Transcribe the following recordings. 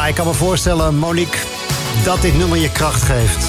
Ja, ik kan me voorstellen, Monique, dat dit nummer je kracht geeft.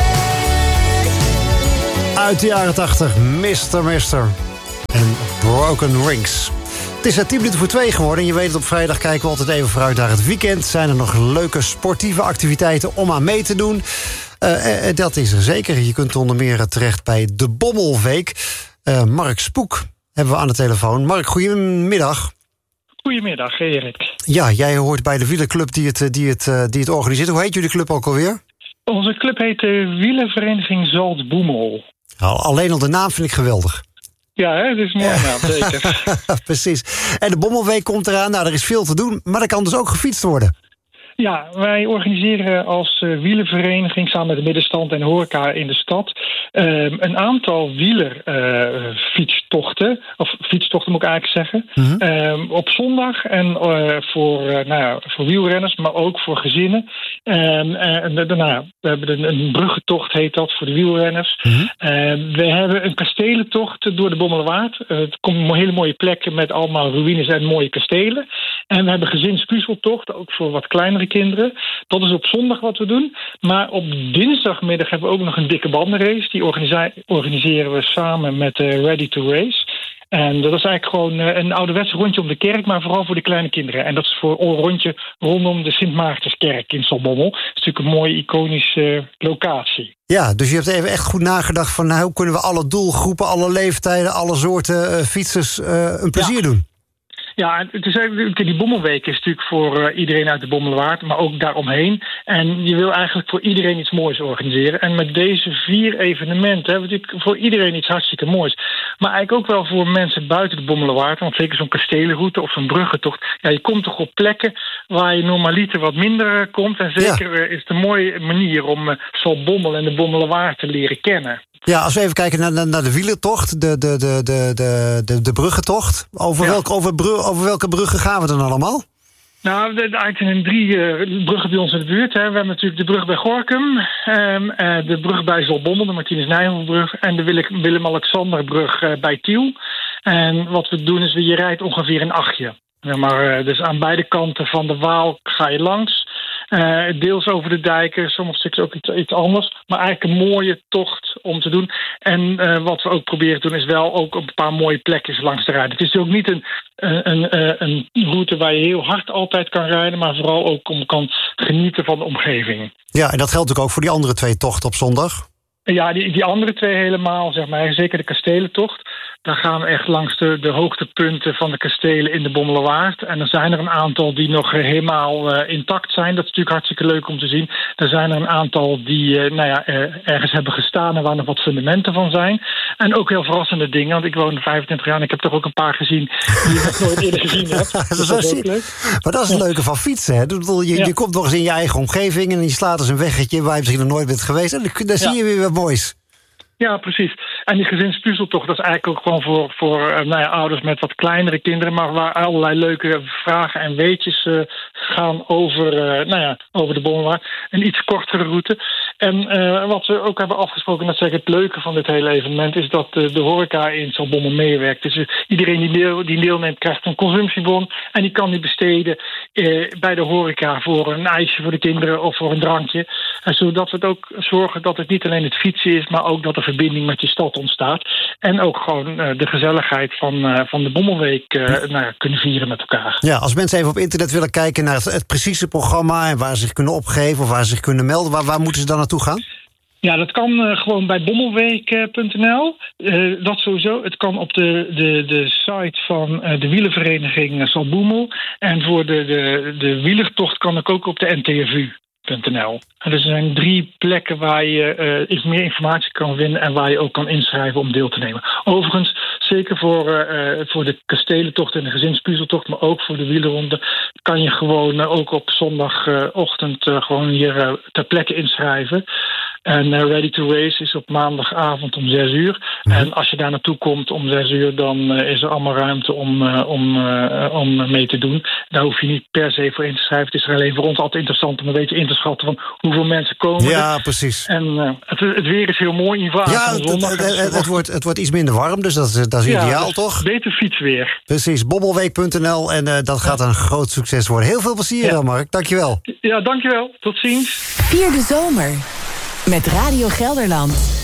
Uit de jaren 80, Mr. En Broken Rings. Het is 10 minuten voor 2 geworden. En je weet het, op vrijdag kijken we altijd even vooruit naar het weekend. Zijn er nog leuke sportieve activiteiten om aan mee te doen? Dat is er zeker. Je kunt onder meer terecht bij de Bommelweek. Mark Spoek hebben we aan de telefoon. Mark, goedemiddag. Goedemiddag, Erik. Ja, jij hoort bij de wielerclub die het organiseert. Hoe heet jullie club ook alweer? Onze club heet de Wielervereniging Zaltbommel. Nou, alleen al de naam vind ik geweldig. Ja, hè? Dat is een mooie naam, zeker. Precies. En de Bommelweek komt eraan. Nou, er is veel te doen, maar er kan dus ook gefietst worden. Ja, wij organiseren als wielervereniging samen met de middenstand en horeca in de stad een aantal wielerfietstochten, of fietstochten moet ik eigenlijk zeggen, op zondag en voor wielrenners, maar ook voor gezinnen. We hebben een bruggentocht, heet dat, voor de wielrenners. We hebben een kastelentocht door de Bommelerwaard. Het komt hele mooie plekken met allemaal ruïnes en mooie kastelen. En we hebben gezinspuzzeltocht, ook voor wat kleinere kinderen. Dat is op zondag wat we doen. Maar op dinsdagmiddag hebben we ook nog een dikke bandenrace. Die organiseren we samen met Ready to Race. En dat is eigenlijk gewoon een ouderwets rondje om de kerk, maar vooral voor de kleine kinderen. En dat is voor een rondje rondom de Sint Maartenskerk in Zaltbommel. Dat is natuurlijk een mooie iconische locatie. Ja, dus je hebt even echt goed nagedacht van hoe kunnen we alle doelgroepen, alle leeftijden, alle soorten fietsers een plezier doen. Ja, het is eigenlijk, die Bommelweek is natuurlijk voor iedereen uit de Bommelerwaard, maar ook daaromheen. En je wil eigenlijk voor iedereen iets moois organiseren. En met deze 4 evenementen hebben we natuurlijk voor iedereen iets hartstikke moois. Maar eigenlijk ook wel voor mensen buiten de Bommelerwaard. Want zeker zo'n kastelenroute of zo'n bruggentocht. Ja, je komt toch op plekken waar je normaliter wat minder komt. En zeker is het een mooie manier om Zaltbommel en de Bommelerwaard te leren kennen. Ja, als we even kijken naar de wielertocht, de bruggentocht. Over welke bruggen gaan we dan allemaal? Nou, eigenlijk zijn er 3 bruggen bij ons in de buurt. Hè. We hebben natuurlijk de brug bij Gorinchem, de brug bij Zaltbommel, de Martinus Nijhoffbrug en de Willem-Alexanderbrug bij Tiel. En wat we doen is, je rijdt ongeveer een achtje. Dus aan beide kanten van de Waal ga je langs. Deels over de dijken, sommige stukken ook iets anders. Maar eigenlijk een mooie tocht om te doen. En wat we ook proberen te doen is wel ook op een paar mooie plekjes langs te rijden. Het is ook niet een route waar je heel hard altijd kan rijden, maar vooral ook om kan genieten van de omgeving. Ja, en dat geldt natuurlijk ook voor die andere 2 tochten op zondag? Ja, die andere 2 helemaal, zeg maar. Zeker de kastelentocht. Daar gaan we echt langs de hoogtepunten van de kastelen in de Bommelerwaard. En er zijn er een aantal die nog helemaal intact zijn. Dat is natuurlijk hartstikke leuk om te zien. Er zijn er een aantal die ergens hebben gestaan en waar nog wat fundamenten van zijn. En ook heel verrassende dingen, want ik woon er 25 jaar en ik heb toch ook een paar gezien die ik nog nooit eerder gezien heb. Dus dat is ook leuk. Maar dat is het leuke van fietsen, hè? Je komt nog eens in je eigen omgeving en je slaat eens een weggetje waar je misschien nog nooit bent geweest. En dan zie je weer wat moois. Ja, precies. En die gezinspuzzeltocht, dat is eigenlijk ook gewoon voor ouders met wat kleinere kinderen, maar waar allerlei leuke vragen en weetjes gaan over de Bommelerwaard. Een iets kortere route. En wat we ook hebben afgesproken, dat is eigenlijk het leuke van dit hele evenement, is dat de horeca in Zaltbommel meewerkt. Dus iedereen die deelneemt krijgt een consumptiebon en die kan die besteden bij de horeca voor een ijsje voor de kinderen of voor een drankje. En zodat we het ook zorgen dat het niet alleen het fietsen is, maar ook dat er verbinding met je stad ontstaat. En ook gewoon de gezelligheid van de Bommelweek kunnen vieren met elkaar. Ja, als mensen even op internet willen kijken naar het precieze programma en waar ze zich kunnen opgeven of waar ze zich kunnen melden, waar moeten ze dan naartoe gaan? Ja, dat kan gewoon bij bommelweek.nl. Dat sowieso. Het kan op de site van de wielervereniging Zaltbommel. En voor de wielertocht kan ik ook op de NTFU.nl. En er zijn 3 plekken waar je iets meer informatie kan vinden en waar je ook kan inschrijven om deel te nemen. Overigens, zeker voor de kastelentocht en de gezinspuzzeltocht, maar ook voor de wielerronde, kan je gewoon ook op zondagochtend gewoon hier ter plekke inschrijven. En Ready to Race is op maandagavond om 6:00. En als je daar naartoe komt om 6:00, dan is er allemaal ruimte om mee te doen. Daar hoef je niet per se voor in te schrijven. Het is er alleen voor ons altijd interessant om een beetje in te schatten van hoeveel mensen komen. Ja, precies. En het weer is heel mooi in Vlaanderen. Ja, het wordt iets minder warm, dus dat is ideaal, dus toch? Beter fietsweer. Precies, bobbelweek.nl en dat gaat een groot succes worden. Heel veel plezier dan, Mark. Dankjewel. Ja, dankjewel. Tot ziens. Vier de zomer met Radio Gelderland.